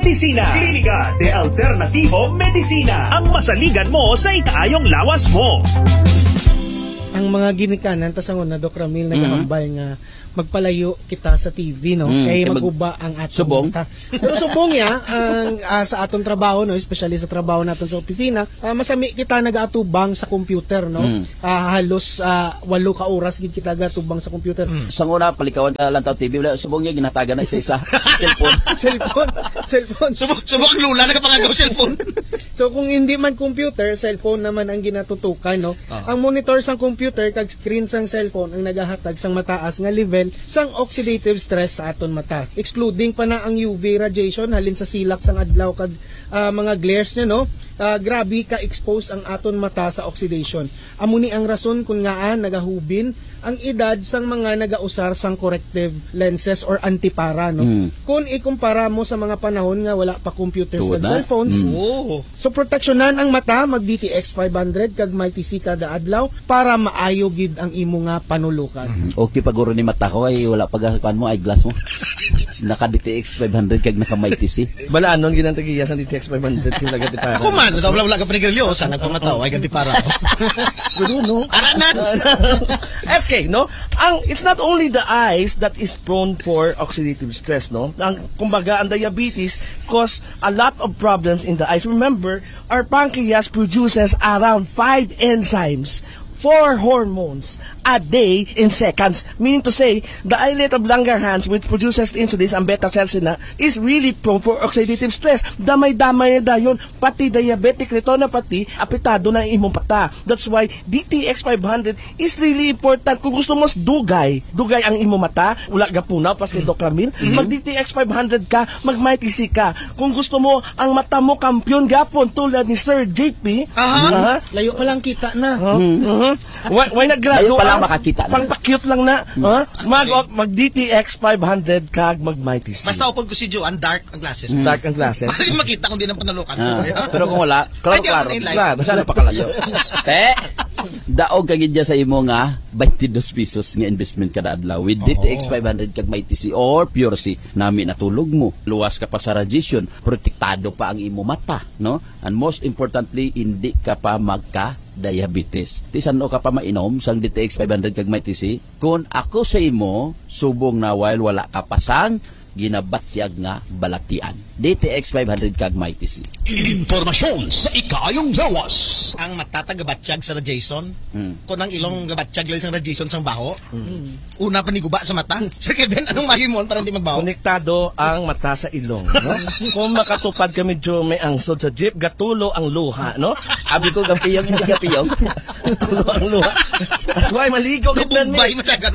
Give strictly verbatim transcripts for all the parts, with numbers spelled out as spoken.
Medisina. Klinika de Alternativo Medisina. Ang masaligan mo sa itaayong lawas mo. Ang mga ginikanan, tasangon na Doc Ramil, naghahambal mm-hmm. nga magpalayo kita sa T V, no? Mm, kaya maguba ang atong subong. Mata. Pero subong ya, ang uh, sa atong trabaho, no? Especially sa trabaho natin sa opisina, uh, masami kita nag-atubang sa computer, no? Mm. Uh, halos uh, walo ka oras gid kita nag-atubang sa computer. Mm. Sa una, palikawan ka lang T V, subong niya ginataga na isa-isa. Cellphone. Cellphone. Cellphone. Subong, subong ang lula, nagapangagaw cellphone. So kung hindi man computer, cellphone naman ang ginatutukan, no? Uh-huh. Ang monitor sang computer kag screen sang cellphone ang nagahatag sang mataas nga level sang oxidative stress sa aton mata. Excluding pa na ang U V radiation halin sa silak sang adlaw kag uh, mga glares niya, no? Uh, grabe ka expose ang aton mata sa oxidation. Amo ni ang rason kung ngaan nagahubin ang edad sang mga nagausar sang corrective lenses or antipara, no? Mm. Kung ikumpara mo sa mga panahon nga wala pa computers ug cellphones, mm. oh. So proteksyonan ang mata, mag D T X five hundred kag may T C kada adlaw para maayo gid ang imo nga panulukan. Mm. Okay paguro ni mata ko ay wala pagakuan mo ay glass mo. Naka D T X five hundred kag naka may T C. Balaanon ginantagiya sa D T X five hundred kung nagatipara. Ako man, wala wala ka panigalyo sa nagpamataw ay gantipara ako. Pero no. Aranan. Okay, no? Ang it's not only the eyes that is prone for oxidative stress, no? Ang kumbaga ang diabetes cause a lot of problems in the eyes. Remember, our pancreas produces around five enzymes, four hormones a day in seconds. Meaning to say, the islet of Langerhans, which produces insulin and beta cells na, is really prone for oxidative stress. Damay-damay na yun. Pati diabetic retinopathy, apitado na imong mata. That's why D T X five hundred is really important. Kung gusto mo dugay, dugay ang imong mata, wala gapunaw, pas kay Doc Ramil, mm-hmm. mag D T X five hundred ka, mag-may T C ka. Kung gusto mo, ang mata mo kampyon gapon, tulad ni Sir J P, aha, uh-huh. layo pa lang kita na. Uh-huh. Uh-huh. Why, why nag-graduate? Ayun pa lang makakita na. Pang-cute lang na. Hmm. Huh? Mag, mag D T X five hundred kag mag may T C. Basta upod ko si Joe, ang dark ang glasses. Hmm. Dark ang glasses. Hindi makita kung di nang panalukan. Ah. Pero kung wala, klaro, klaro. Klaro, basta napakalayo. Te, daog kagid dya sa imo nga twenty-two pesos nga investment kada adlaw with D T X five hundred kag may T C or Pure C nami natulog mo. Luwas ka pa sa radiation, protektado pa ang imo mata, no? And most importantly, hindi ka pa magka diabetes. Tisan o ka pa mainom sang D T X five hundred kag may T C. Kung ako sa imo, subong na while wala ka pasang ginabatyag nga balatian. D T X five hundred kag may T C. Informasyon sa ikayong lawas. Ang matatagabatyag sa radiation, hmm. kung ang ilong gabatyag lang sa radiation sang baho, hmm. una pa ni guba sa mata. Sir Kevin, anong mahimon para hindi magbaho? Konektado ang mata sa ilong, no? Kung makatupad ka medyo may angsod sa jeep, gatulo ang luha, no? Abi ko gapiyong hindi gapiyong. Tulo ang luha. That's why maligo kitnan mi.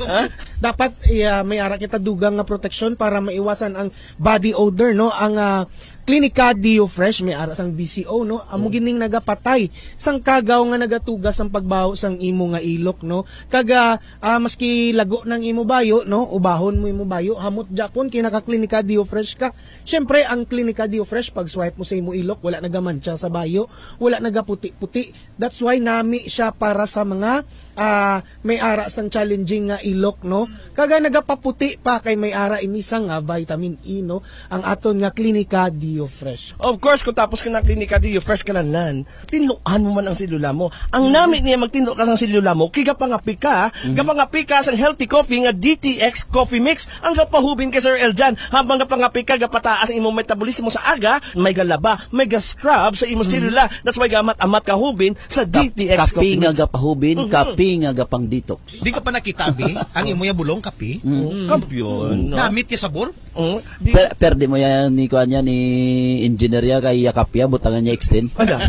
Dapat uh, may ara kita dugang nga proteksyon para maiwasan ang body odor, no? Ang uh, Klinika Dio Fresh may ara sang V C O, no? Amo gining nagapatay sang kagaw nga nagatugas ang pagbaho sang imo nga ilok, no? Kaga uh, maski lago ng imo bayo, no? Ubahon mo imo bayo, hamot japon kay naka Klinika Dio Fresh ka. Syempre ang Klinika Dio Fresh pag swipe mo sa imo ilok, wala nagamancha sa bayo, wala nagaputi-puti. That's why nami siya para sa mga uh, may ara sang challenging nga ilok, no? Kaga nagapaputi pa kay may ara ini sang uh, vitamin E, no? Ang aton nga Klinika Dio Fresh. Of course, kung tapos ka ng Klinika Dio Fresh ka na nan, tinluan mo man ang selula mo. Ang mm-hmm. namin niya magtinlo ka sang selula mo, kiga pangapi ka, mm-hmm. kapangapi ka sang healthy coffee nga D T X Coffee Mix, ang kapahubin ka Sir Eljan, habang kapangapi ka, gapataas ang imong metabolismo sa aga, may galaba, may ga-scrub sa imong mm-hmm. selula. That's why gamat-amat kahubin sa D T X Coffee Mix. Kapi nga gapahubin, mm-hmm. kapi nga gapang detox. Di ka pa nakitabi, ang imo ya bulong kapi? Mm-hmm. Kampyon. No? Namit ya sabor? Mm-hmm. Per, perde mo yan ni kuan niya ni engineer ya kay yakapya butangan niya extend. Wala.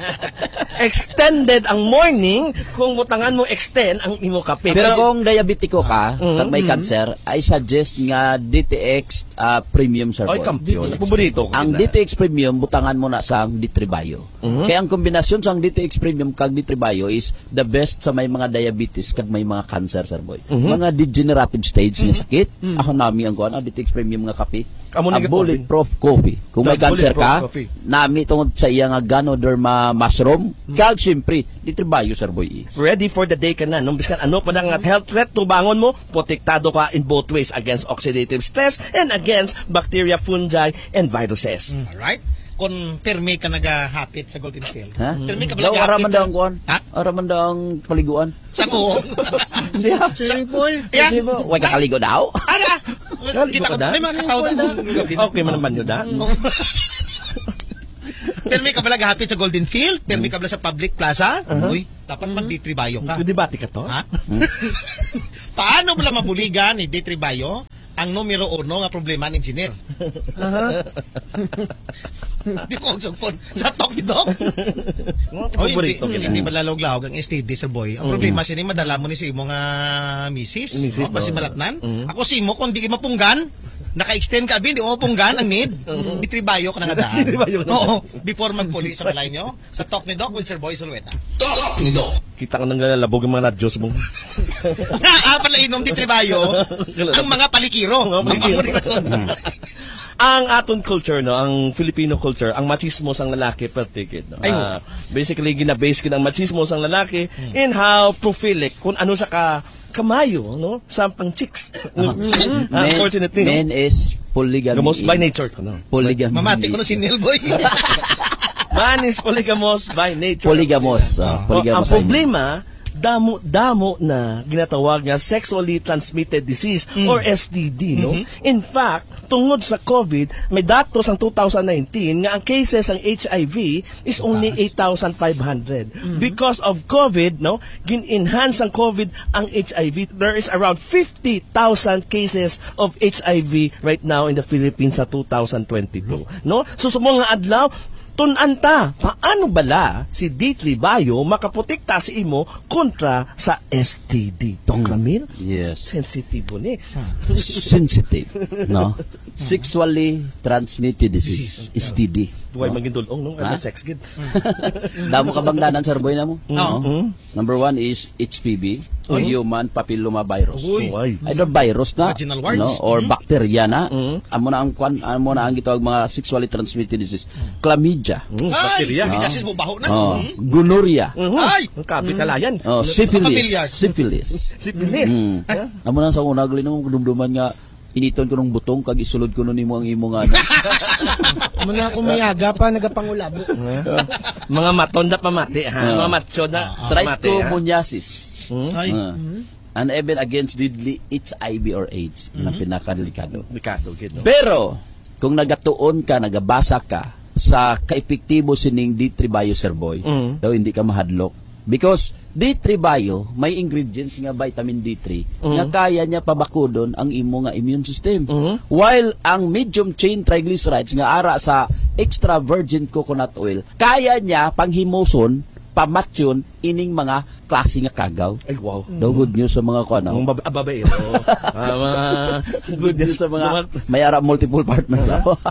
Extended ang morning kung butangan mo extend ang imo kape. Pero kung diabetiko ka, mm-hmm. kag may cancer, I suggest nga D T X uh, Premium Sir. Ay, kampyon. Paborito ko. Ang D T X Premium butangan mo na sang Ditribayo. Kaya ang kombinasyon sa ang D T X Premium kag D three Bio is the best sa may mga diabetes kag may mga cancer, sir boy. Mga degenerative stage nga sakit, ako nami ang kuan ang D T X Premium nga kape. Amo Ang ni bulletproof coffee. Kung may The cancer bulletproof ka, coffee. nami tungod sa iya nga Ganoderma mushroom, kag syempre D three Bio, sir boy. Ready for the day ka na. Nung biskan ano pa nga health threat to bangon mo, protektado ka in both ways against oxidative stress and against bacteria, fungi, and viruses. Alright? Kung permi ka nagahapit sa Golden Field. Ha? Permi ka ba Daw nagahapit araman sa... daw ang kuan. Ha? Araman daw ang paliguan. Sa ko. Hindi ha. Swimming pool. Yeah. Hindi mo, wag kakaligo daw. Ara! Kita ko, da? may mga katao na. Okay man naman yun, da? Permi ka ba nagahapit sa Golden Field? Permi ka ba sa public plaza? Uy, dapat mag D three Bio ka. Debate ka to? Ha? Paano mo lang mabuligan ni D three Bio ang numero uno nga problema ng engineer? Di ko ang phone sa talk ni Doc. Oy, hindi, Paborito kita. hindi malalog-lahog ang S T D, sir boy. Ang problema siya ni madala mo ni sa imo nga misis. Misis, O, basi oo. malatnan. Ako si mo kung di ka mapunggan, naka-extend ka abi, di mo mapunggan ang need. Ditribayo ka na nga daan. Ditribayo ka na. Oo, before magpuli sa balay nyo, sa talk ni Doc with Sir Boy Sulueta. Talk ni Doc. Kita ka nang lalabog ang mga radyos mo. Ah, pala inom ditribayo, ang mga palikiro. Mga palikiro. Ang mga Ang aton culture, no, ang Filipino culture, ang machismos ang lalaki pertikid, no. Ay, Ah, basically gina-base kin ang machismos ang lalaki in how profilic kung ano sa ka kamayo, no, sa pang chicks. Unfortunately, no. Men is polygamy. Gamos by nature, no. Polygamy. mamati ko na si Neil Boy. Man is polygamous by nature. Polygamos. ah, Oh, ang polygamos. problema, damo-damo na ginatawag nga sexually transmitted disease or S T D, no? In fact, tungod sa COVID, may datos ang two thousand nineteen nga ang cases ng H I V is only eight thousand five hundred. Because of COVID, no, gin-enhance ang COVID ang H I V. There is around fifty thousand cases of H I V right now in the Philippines sa two thousand twenty-two, no? So sa mga adlaw, tunanta, paano bala si D three Bio makaprotekta si imo kontra sa S T D? Doc Ramil? Yes. Sensitive ni. Sensitive. No? Sexually transmitted disease. S T D. Duway maging dulong, no? Ha? Ano sex gid? Damo ka bang danan, sir boy na mo? Oo. No? Number one is H P V, or human papilloma virus. Uy. Uy. Either virus na, Vaginal warts. no, or bacteria na. Amo na ang kwan, amo na ang gitawag mga sexually transmitted disease. Chlamydia, Mm, Ay, bacteria. may chassis mo baho na. oh, Hmm? gonorrhea, Ay! Ang kapitalayan. oh, syphilis, Familiar. syphilis. Sipilis. Mm. Amo na sa una gali nung dumduman nga initon ko ng butong kag isulod ko nun nimo ang imo nga. Muna ako mayaga pa, nagapangulabo. Mga maton na pamati, ha? Mga macho na pamati, ha? Trichomoniasis. Ay. Uh, and even against deadly H I V or AIDS na pinakadelikado. Delikado, gid, no? Pero kung nagatuon ka, nagabasa ka sa kaepektibo sining D three Bio, sir boy, Mm. daw hindi ka mahadlok. Because D three Bio may ingredients nga vitamin D three nga kaya niya pabakudon ang imo nga immune system. While ang medium chain triglycerides nga ara sa extra virgin coconut oil, kaya niya panghimuson, pamatyon ining mga klase nga kagaw. Ay, wow. Daw good news sa mga kuan. Ang bab- babaero. Ah, mga Good news sa mga may ara multiple partners.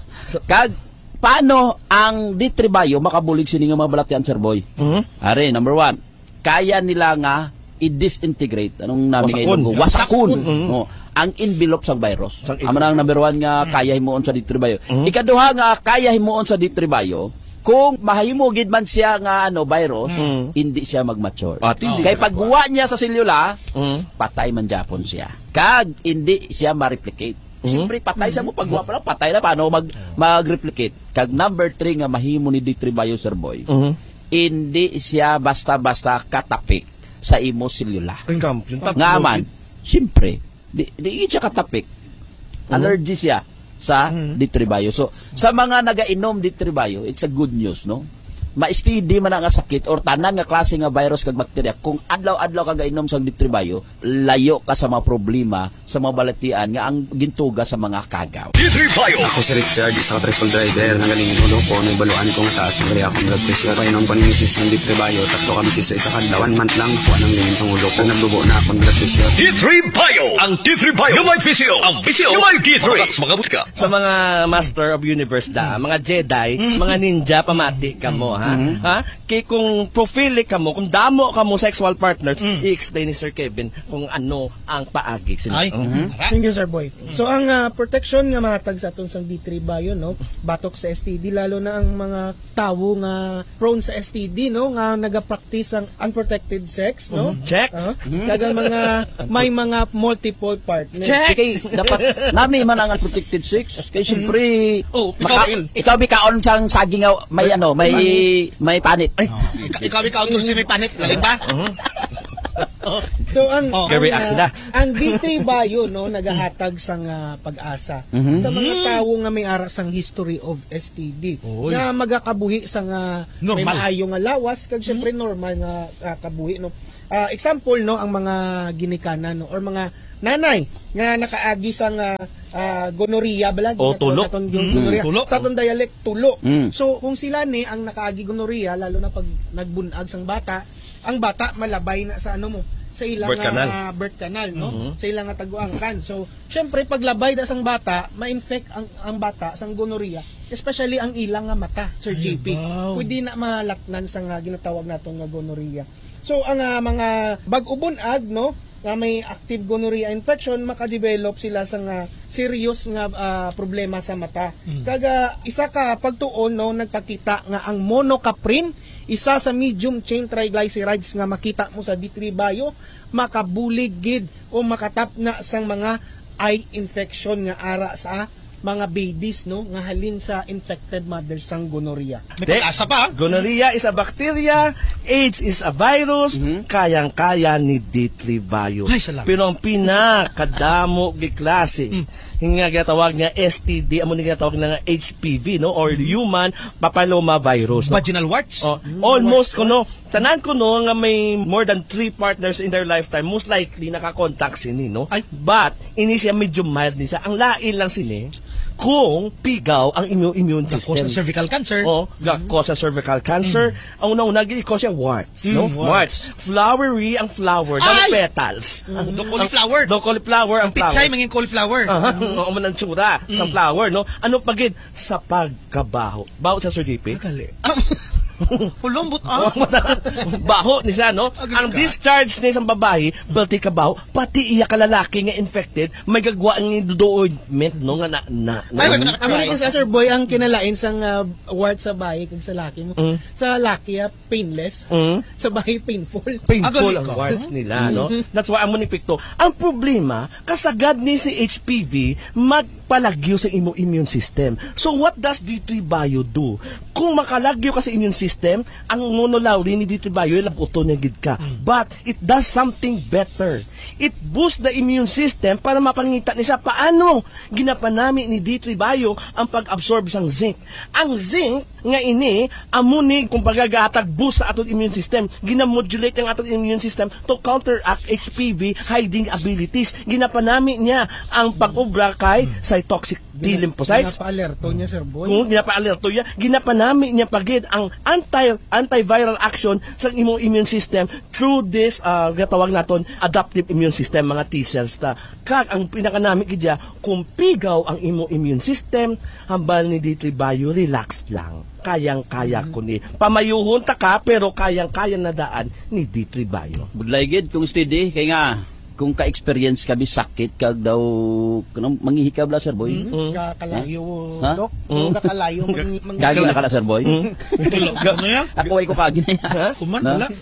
Kag paano ang D three Bio makabulig sini nga mga balatian, sir boy? Are, number one, kaya nila nga i-disintegrate. Anong namin Wasakon. ngayon? Wasakon. Mhm. Oh, ang envelope sang virus. Sang Amo na ang number one nga kaya himuon sa D three Bio. Ikaduha nga kaya himuon sa D three Bio, kung mahimugid man siya nga ano virus, hindi siya mag-mature. Ah, hindi. Kay pagbuwa niya sa selula, Mm. patay man Japon siya. Kag hindi siya ma-replicate. Siyempre, patay siya mo pagbuwa pa lang, patay na paano mag, mag-replicate. Kag number three nga mahimo ni D three Bio, sir boy, Mhm. hindi siya basta-basta katapik sa imo selula. Ang kampiyon. Nga man, siyempre, di, di siya katapik. Allergy siya sa D three Bio. So, sa mga naga-inom D three Bio, it's a good news, no? Ma-S T D man nga sakit or tanan nga klase nga virus kag bakterya, kung adlaw-adlaw ka gainom sa D three Bio, layo ka sa mga problema sa mga balatian nga ang gintuga sa mga kagaw. D three Bio. Ako si Richard, isa ka tricycle driver. Nagaling nulo ko, may baluan kong taas. Nagari akong blood pressure. Painom ko ng misis ng D three Bio. Tatlo kami sis sa isa kadlaw. One month lang, kuha ng lingin sa ulo ko. Nagdugo na akong blood pressure. D three Bio. Ang D three Bio. Gamay P C O. Ang P C O. Gamay D three. Mga butika. Sa mga Master of Universe da, mga Jedi, mga ninja, pamati ka mo, ha? ha? Ha? Kay kung prophilic ka mo, kung damo ka mo sexual partners, i-explain ni Sir Kevin kung ano ang paagi sila. Ay, Mm-hmm. Thank you, Sir Boy. So, ang uh, protection nga mga tag sa atong sang D three Bio, no? Batok sa S T D, lalo na ang mga tawo nga prone sa S T D, no? Nga nagapractice ang unprotected sex, no? Check. Uh, Kagang mga, may mga multiple partners. Check. Kay dapat nami man ang unprotected sex. Kay siyempre Oh, maka, ikaw bikaon sang saging nga may ano, may may panit. Oh, ikaw, ikaw, ikaw, si may panit. Lalim ba? So ang Oh. ang, Gary Ax sila. uh, ang D three Bio no nagahatag sang uh, pag-asa sa mga tawo nga may ara sang history of S T D Oy. nga magakabuhi sang uh, may Normal. maayo nga lawas kag syempre normal nga uh, kabuhi no. Uh, example no ang mga ginikanan no or mga nanay nga nakaagi sang uh, uh, gonorrhea bala O, tulo. sa aton yung gonorrhea tulo. sa aton dialect tulo. Mm. So kung sila ni ang nakaagi gonorrhea lalo na pag nagbunag sang bata, ang bata malabay na sa ano mo sa ilang Birth canal. uh, birth canal no sa ilang nga taguangkan. So syempre paglabay da sang bata ma-infect ang ang bata sang gonorrhea, especially ang ilang nga mata, Sir J P. wow. Pwede na malatnan sa nga ginatawag naton nga gonorrhea. So ang uh, mga bag-ubon-ag no nga may active gonorrhea infection, makadevelop sila sa nga serious nga ah, problema sa mata. Kaga isa ka pagtuon no nagpakita nga ang monocaprin, isa sa medium chain triglycerides nga makita mo sa D three Bio, makabulig gid o makatap na sang mga eye infection nga ara sa mga babies no nga halin sa infected mothers sang gonorrhea. May pag-asa pa. Gonorrhea is a bacteria, AIDS is a virus, kayang-kaya ni D three Bio. Ay, salamat. Pero ang pinakadamo gi klase, nga ginatawag nga S T D, amo ni ginatawag nga H P V no or human papilloma virus. No? Vaginal warts. Oh, almost kuno tanan kuno nga may more than three partners in their lifetime, most likely nakakontak sini no. Ay. But ini siya medyo mild ni siya. Ang lain lang sini kung pigaw ang immune immune Cause system. ng cervical cancer. Oh, ga cause sa cervical cancer. Ang una-una gini cause siya warts, no? Warts. Flowery ang flower, the Ay! petals. The cauliflower. The cauliflower ang flower. Pichay manging cauliflower. Aha, oo man ang tsura sa flower, no? Ano pagid sa pagkabaho. Baho sa Sir J P. Kali. Pulumbot ah. Baho ni siya, no? Ang discharge ni isang babae, balti ka baho, pati iya ka lalaki nga infected, may gagwa ang ointment, no? Nga na, na, Ay, na, wag- Amo ni isa Sir Boy ang kinalain sang uh, wart sa bahay kag sa laki mo. Sa laki ah, painless, Mm. sa bahay painful. painful Agad ang ka. warts nila, no? That's why amo ni Picto. Ang problema, kasagad ni si H P V magpalagyo sa imo immune system. So what does D three Bio do? Kung makalagyo ka sa immune system, ang monolawri ni D three Bio labuto niya gid ka. But it does something better. It boosts the immune system para mapangita ni siya paano ginapanami ni D three Bio ang pag-absorb sang zinc. Ang zinc nga ini amo ni kung pagagahatag boost sa aton immune system, ginamodulate ang aton immune system to counteract H P V hiding abilities. Ginapanami niya ang pag-obra kay cytotoxic T lymphocytes. Pinapa-alerto niya Sir Boy. Kung ginapa-alerto niya, ginapanami niya pagid ang anti antiviral action sa imong immune system through this uh, gatawag naton adaptive immune system, mga T cells ta. Kag ang pinakanami gidya kung pigaw ang imong immune system, hambal ni D three Bio, relax lang. Kayang-kaya ko ni. Pamayuhon ta ka pero kayang-kaya na daan ni D three Bio. Budlay gid kung steady kay nga kung ka-experience kami sakit kag daw kanang manghihikab la Sir Boy. Kakalayo, Ha? Dok. Mm. Kakalayo. Mang, mang, Kagi na kala Sir Boy. Ano yan? Ako way ko kagi na. Ha? Kuman, Na? wala.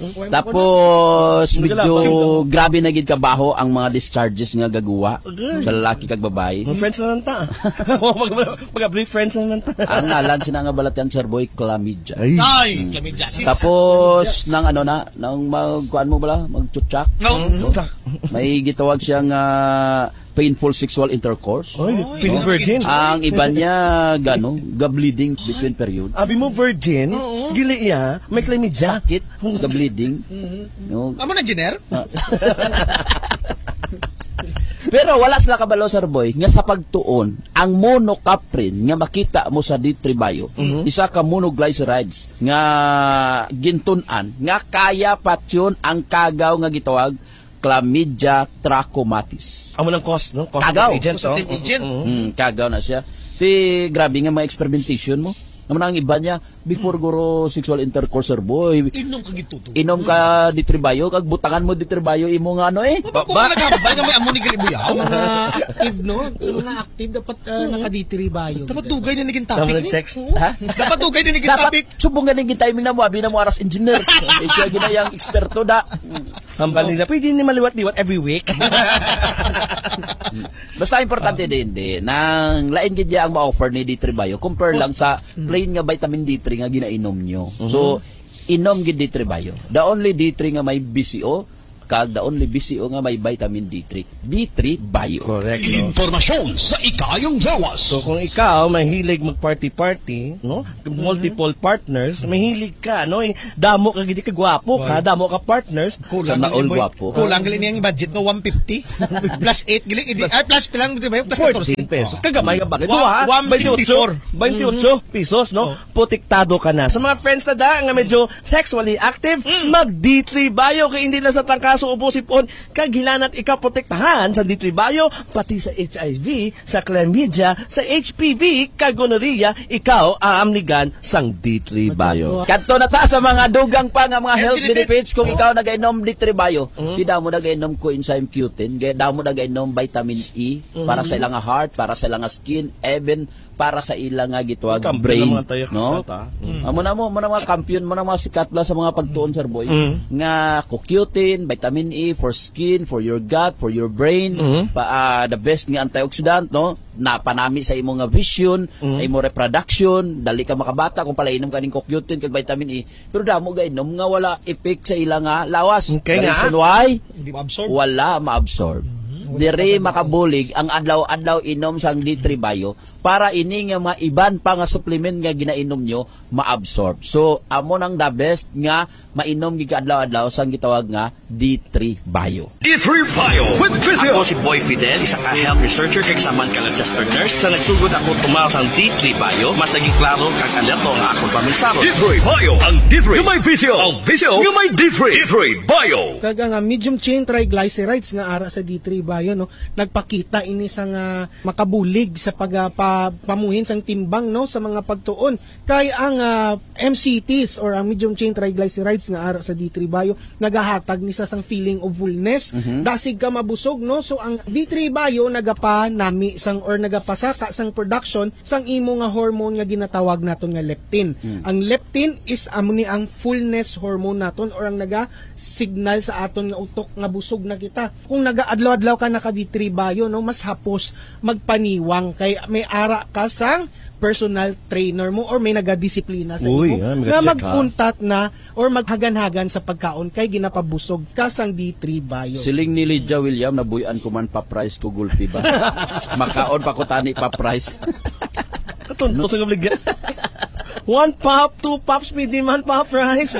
Tapos Hindi ka medyo lang, grabe na gid kabaho ang mga discharges nga gagawa sa lalaki kag babae. Friends na lang ta. Mag-brief friends na lang ta. Ang ngalan sina nga balatan Sir Boy, chlamydia. Ay, chlamydiasis. Tapos nang ano na, nang magkuan mo bala, magtutsak. No. May gitawag siyang ah, painful sexual intercourse. Oy, feeling virgin. Ang iba niya gano, ga-bleeding between period. Abi mo virgin, gili iya, may chlamydia. Sakit, ga-bleeding. No. Amo na engineer? Pero wala sila kabalo Sir Boy nga sa pagtuon ang monocaprin nga makita mo sa D three Bio, isa ka monoglycerides nga gintun-an nga kaya patyon ang kagaw nga gitawag Chlamydia trachomatis. Amo ng cause, no? Cause Kagaw. agent, no? Causative agent. Mhm. Mm, kagaw na siya. Ti grabe nga mga experimentation mo. Naman ang iba niya, before guro sexual intercourse, sir boy, Inom ka gituto. inom ka di tribayo, kag butangan mo di tribayo, imo nga ano eh. Ba, ba, nagkabay nga may amon ni Galibuyaw. Mga active, no? Sa mga active, dapat uh, nakaditiribayo. Dapat tugay na naging Tama topic ni. nag-text. Ha? Dapat tugay na naging Dapat, topic. subong ganing timing na mo, abi na mo aras engineer. Eh, siya ginayang eksperto da. Hambal nila. Pwede ni maliwat-liwat every week. Basta importante din din nang lain gid ang ma-offer ni D three Bio compare lang sa plain nga vitamin D three nga ginainom nyo. So inom gid D three Bio. The only D three nga may B C O kag the only B C O nga may vitamin D three. D three Bio. Correct. No? Informasyon sa ikayong lawas. So kung ikaw mahilig mag-party-party, no? Multiple partners, mahilig ka, no? Eh, Damo ka gidi ka gwapo ka, damo ka partners. Sa naol gwapo. Kulang gali niyang budget no one fifty. Plus eight gali idi ay plus pilang di ba? Plus fourteen fourteen pesos. Kagamay ka bakit? Wa- Duha, one sixty-four. twenty-eight pesos, no? Putiktado ka na. Sa mga friends na da nga medyo sexually active, mag-D three Bio kay hindi na sa tangkaso ubo sipon kag hilanat ikaw protektahan sa D three Bio pati sa H I V, sa chlamydia, sa H P V, kag gonorrhea, ikaw aamnigan sang D three Bio. Kadto na ta sa mga dugang pa nga mga health benefits kung ikaw nagainom D three Bio. Di daw mo nagainom coenzyme Q ten, gaya daw mo nagainom vitamin E para sa ilang nga heart, para sa ilang nga skin, even para sa ilang nga gitwag Kampiyon brain, ng mga tayo no? kata. Amo na mo, mo na mga kampiyon, mo na mga sikat la sa mga pagtuon, sir boy. Nga kukyutin, vitamin E for skin, for your gut, for your brain, pa, ah, the best nga antioxidant, no? Napanami sa imo nga vision, imo reproduction, dali ka makabata kung palainom ka ning kukyutin kag vitamin E. Pero damo gainom nga wala effect sa ilang nga lawas. Okay The nga. reason why? Hindi ma-absorb. Wala ma-absorb. Dire makabulig ang adlaw-adlaw inom sang D three Bio para ini nga mga iban pa nga supplement nga ginainom nyo ma-absorb. So amo nang the best nga mainom gid adlaw-adlaw sang gitawag nga D three Bio. D three Bio with Physio. Ako si Boy Fidel, isa ka health researcher kag saman ka registered nurse. Sa nagsugod ako tumaw sang D three Bio, mas naging klaro kag alerto nga akong pamisaro. D three Bio. Ang D three yung may Physio. Ang Physio yung may D three. D three Bio. Kag nga medium chain triglycerides nga ara sa D three Bio, no, nagpakita ini sa nga makabulig sa pag uh, pa, pamuhin sang timbang, no, sa mga pagtuon kay ang uh, M C Ts or ang medium chain triglycerides nga ara sa D three Bio nagahatag ni sa sang feeling of fullness, dasig ka mabusog, no. So ang D three Bio nagapa nami sang or nagapasaka sang production sang imo nga hormone nga ginatawag naton nga leptin. Ang leptin is amo ni ang fullness hormone naton or ang naga signal sa aton nga utok nga busog na kita. Kung naga-adlaw-adlaw ka naka D three Bio, no, mas hapos magpaniwang kay may ara ka sang personal trainer mo or may nagadisiplina sa Uy, imo ah, may nga check, magpuntat na or maghagan-hagan sa pagkaon kay ginapabusog ka sang D three Bio. Siling ni Lydia William nabuyan ko man pa price ko gulpi ba. Makaon pa ko tani pa price. Katunto sa gablig. One pop, two pops, medium man pop rice.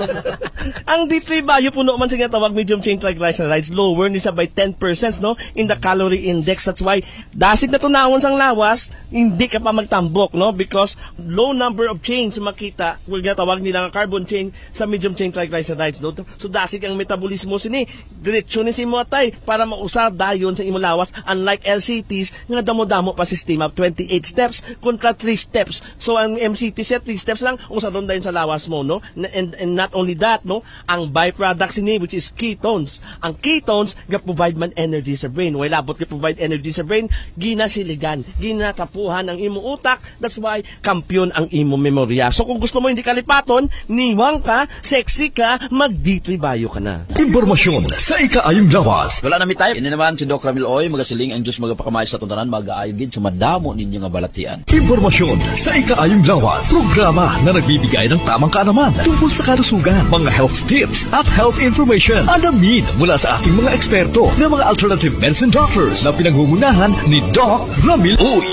Ang D three Bio puno man siya tawag medium chain triglycerides, lower ni siya by ten percent, no, in the calorie index. That's why dasig na tunawon sang lawas, hindi ka pa magtambok, no, because low number of chains makita, will ginatawag nila nga carbon chain sa medium chain triglycerides, no. So dasig ang metabolismo sini, diretsyo ni si mo atay para mausab dayon sa imo lawas, unlike L C Ts nga damo-damo pa sistema twenty-eight steps kontra three steps. So ang M C T siya three steps lang usadon dayon sa lawas mo, no. And, and not only that, no, ang byproducts ni which is ketones. Ang ketones ga provide man energy sa brain. Way labot ga provide energy sa brain, ginasiligan, ginatapuhan ang imo utak. That's why kampiyon ang imo memorya. So kung gusto mo hindi kalipaton, niwang ka, sexy ka, mag D three Bio ka na. Impormasyon sa ikaayong lawas. Wala na mi tayo. Ini naman si Doc Ramil Oy magasiling ang Diyos magapakamay sa tuntanan mag-aayog gid sumadamo ninyo nga balatian. Impormasyon sa ikaayong lawas. Programa na nagbibigay ng tamang kaalaman tungkol sa kalusugan, mga health tips at health information. Alamin mula sa ating mga eksperto na mga alternative medicine doctors na pinangungunahan ni Doc Ramil Uy.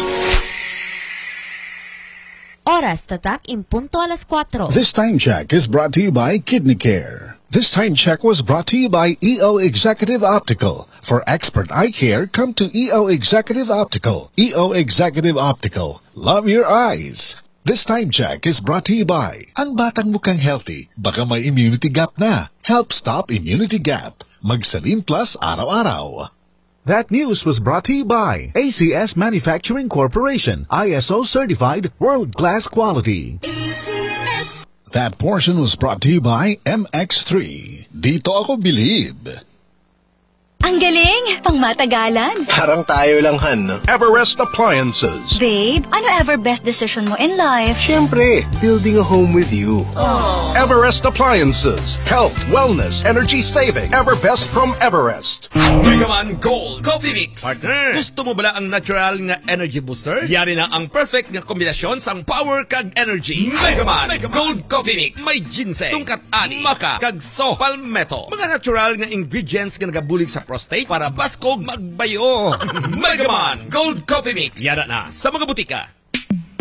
Oras tatak impunto alas cuatro. This time check is brought to you by Kidney Care. This time check was brought to you by E O Executive Optical. For expert eye care, come to E O Executive Optical. E O Executive Optical. Love your eyes. This time check is brought to you by ang batang mukhang healthy, baka may immunity gap na. Help stop immunity gap. Magsalin Plus araw-araw. That news was brought to you by A C S Manufacturing Corporation, I S O certified world-class quality. A C S. That portion was brought to you by M X three. Dito ako bilib. Ang galing! Pang matagalan. Parang tayo lang, Han. Everest Appliances. Babe, ano ever best decision mo in life? Siyempre, building a home with you. Aww. Everest Appliances. Health, wellness, energy saving. Everbest from Everest. Megaman Gold Coffee Mix. Partner, gusto mo bala ang natural nga energy booster? Yari na ang perfect nga kombinasyon sang power kag energy. Megaman Gold Coffee Mix. May ginseng, tungkat ani, maka, kag so, palmetto. Mga natural nga ingredients nga nagabulig sa prostate para baskog magbayo. Megaman Gold Coffee Mix. Yara na sa mga butika.